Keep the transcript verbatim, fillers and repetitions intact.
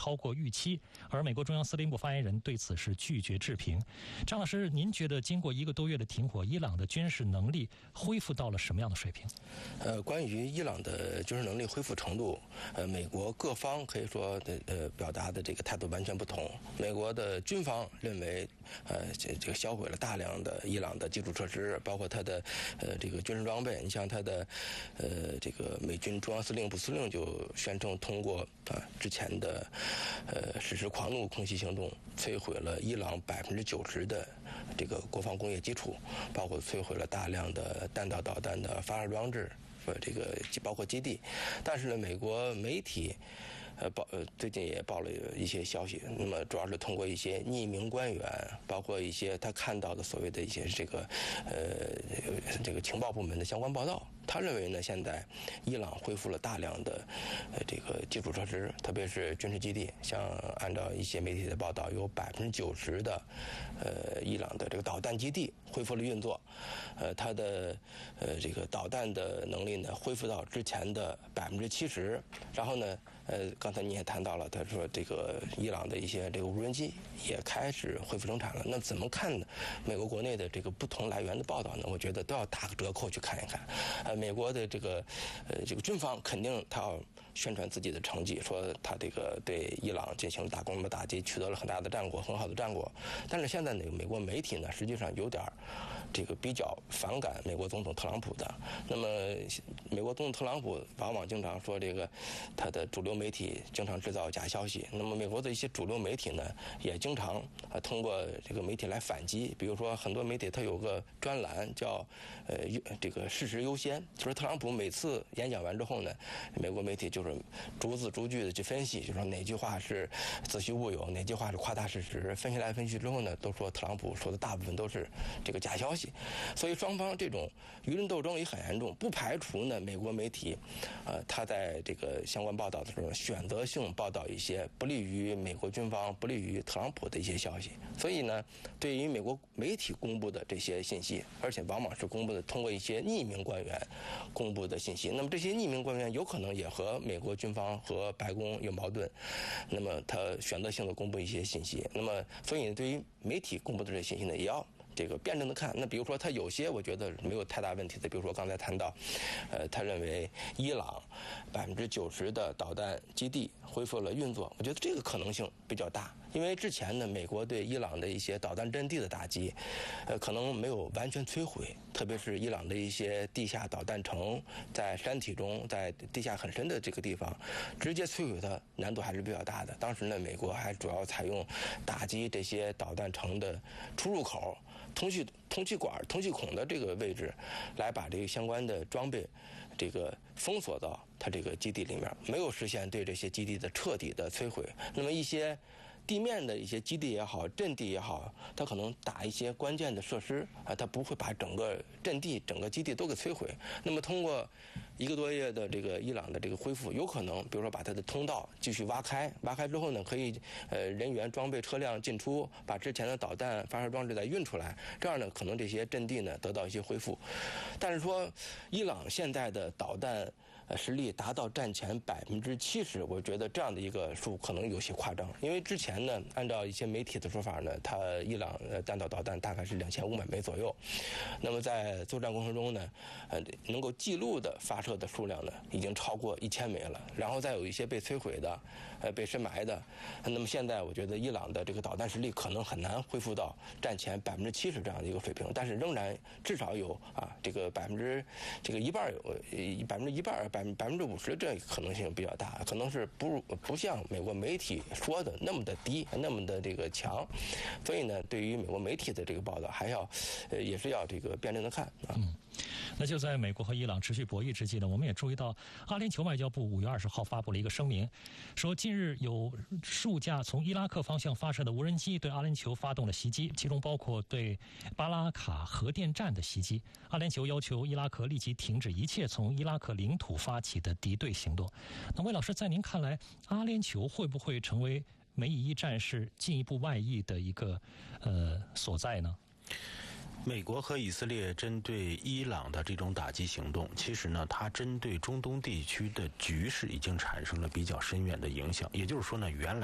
超过预期，而美国中央司令部发言人对此是拒绝置评。张老师，您觉得经过一个多月的停火，伊朗的军事能力恢复到了什么样的水平？ 呃，关于伊朗的军事能力恢复程度，呃，美国各方可以说的呃表达的这个态度完全不同。美国的军方认为，呃，这这个销毁了大量的伊朗的基础设施，包括它的呃这个军事装备。你像它的呃这个美军中央司令部司令就宣称，通过啊之前的呃实施狂怒空袭行动，摧毁了伊朗百分之九十的这个国防工业基础，包括摧毁了大量的弹道导弹的发射装置。呃，这个包括基地，但是呢，美国媒体，呃报呃最近也报了一些消息，那么主要是通过一些匿名官员，包括一些他看到的所谓的一些这个呃这个情报部门的相关报道。他认为呢，现在伊朗恢复了大量的呃这个基础设施，特别是军事基地，像按照一些媒体的报道，有百分之九十的呃伊朗的这个导弹基地恢复了运作，呃，它的呃这个导弹的能力呢恢复到之前的百分之七十，然后呢，呃，刚才你也谈到了，他说这个伊朗的一些这个无人机也开始恢复生产了。那怎么看呢？美国国内的这个不同来源的报道呢，我觉得都要打个折扣去看一看。呃，美国的这个呃这个军方肯定他要宣传自己的成绩，说他这个对伊朗进行了大规模打击，取得了很大的战果，很好的战果。但是现在呢，美国媒体呢，实际上有点这个比较反感美国总统特朗普的。那么，美国总统特朗普往往经常说这个他的主流媒体经常制造假消息。那么，美国的一些主流媒体呢，也经常啊通过这个媒体来反击。比如说，很多媒体它有个专栏叫呃这个事实优先，就是特朗普每次演讲完之后呢，美国媒体就是逐字逐句的去分析，就说哪句话是子虚乌有，哪句话是夸大事实。分析来分析之后呢，都说特朗普说的大部分都是这个假消息。所以双方这种舆论斗争也很严重，不排除呢美国媒体，呃，他在这个相关报道的时候选择性报道一些不利于美国军方、不利于特朗普的一些消息。所以呢，对于美国媒体公布的这些信息，而且往往是公布的通过一些匿名官员公布的信息，那么这些匿名官员有可能也和美国军方和白宫有矛盾，那么他选择性的公布一些信息，那么所以对于媒体公布的这些信息呢，也要这个辩证的看。那比如说他有些我觉得没有太大问题的，比如说刚才谈到呃他认为伊朗百分之九十的导弹基地恢复了运作，我觉得这个可能性比较大。因为之前呢，美国对伊朗的一些导弹阵地的打击呃可能没有完全摧毁，特别是伊朗的一些地下导弹城，在山体中，在地下很深的这个地方直接摧毁它难度还是比较大的。当时呢，美国还主要采用打击这些导弹城的出入口、通气通气管、通气孔的这个位置，来把这个相关的装备这个封锁到它这个基地里面，没有实现对这些基地的彻底的摧毁。那么一些地面的一些基地也好，阵地也好，它可能打一些关键的设施啊，它不会把整个阵地、整个基地都给摧毁。那么通过一个多月的这个伊朗的这个恢复，有可能比如说把它的通道继续挖开，挖开之后呢，可以呃人员、装备、车辆进出，把之前的导弹发射装置再运出来，这样呢，可能这些阵地呢得到一些恢复。但是说伊朗现在的导弹呃实力达到战前百分之七十，我觉得这样的一个数可能有些夸张，因为之前呢，按照一些媒体的说法呢，它伊朗呃弹道导弹大概是两千五百枚左右。那么在作战过程中呢，呃，能够记录的发射的数量呢，已经超过一千枚了。然后再有一些被摧毁的，呃，被深埋的。那么现在我觉得伊朗的这个导弹实力可能很难恢复到战前百分之七十这样的一个水平，但是仍然至少有啊这个百分之这个一半有百分之一半百百分之五十这可能性比较大，可能是不不像美国媒体说的那么的低，那么的这个强。所以呢，对于美国媒体的这个报道，还要呃也是要这个辩证的看啊。 嗯，那就在美国和伊朗持续博弈之际呢，我们也注意到阿联酋外交部五月二十号发布了一个声明，说近日有数架从伊拉克方向发射的无人机对阿联酋发动了袭击，其中包括对巴拉卡核电站的袭击。阿联酋要求伊拉克立即停止一切从伊拉克领土发起的敌对行动。那魏老师，在您看来，阿联酋会不会成为美以一战事进一步外溢的一个呃所在呢？ 美国和以色列针对伊朗的这种打击行动，其实呢，它针对中东地区的局势已经产生了比较深远的影响。也就是说呢，原来